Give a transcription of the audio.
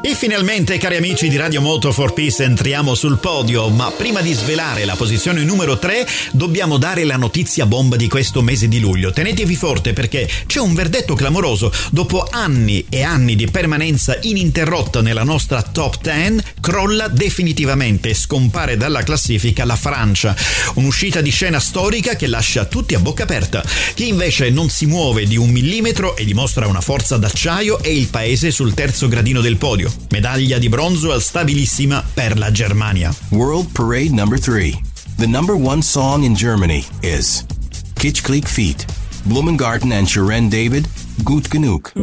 E finalmente, cari amici di Radio Moto for Peace, entriamo sul podio, ma prima di svelare la posizione numero 3 dobbiamo dare la notizia bomba di questo mese di luglio. Tenetevi forte perché c'è un verdetto clamoroso. Dopo anni e anni di permanenza ininterrotta nella nostra top 10, crolla definitivamente e scompare dalla classifica la Francia. Un'uscita di scena storica che lascia tutti a bocca aperta. Chi invece non si muove di un millimetro e dimostra una forza d'acciaio è il paese sul terzo gradino del podio. Medaglia di bronzo al stabilissima per la Germania. World Parade number 3. The number one song in Germany is Kitsch Klick Feet, Blumengarten and Sharon David, Gut Genug.